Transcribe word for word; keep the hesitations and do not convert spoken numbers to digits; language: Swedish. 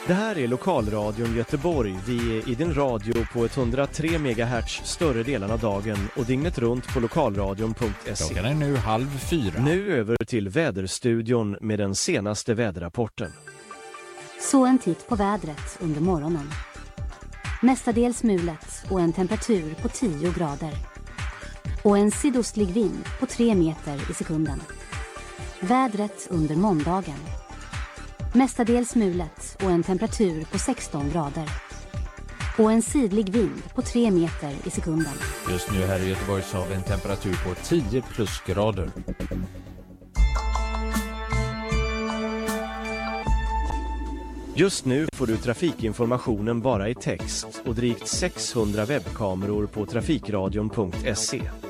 Det här är Lokalradion Göteborg. Vi är i din radio på etthundratre megahertz större delen av dagen och dygnet runt på lokalradion punkt se. Klockan är nu halv fyra. Nu över till väderstudion med den senaste väderrapporten. Så en titt på vädret under morgonen. Mestadels mulet och en temperatur på tio grader. Och en sydostlig vind på tre meter i sekunden. Vädret under måndagen. Mestadels mulet och en temperatur på sexton grader. Och en sidlig vind på tre meter i sekunden. Just nu här i Göteborg så har vi en temperatur på tio plusgrader. Just nu får du trafikinformationen bara i text och drygt sexhundra webbkameror på trafikradion punkt se.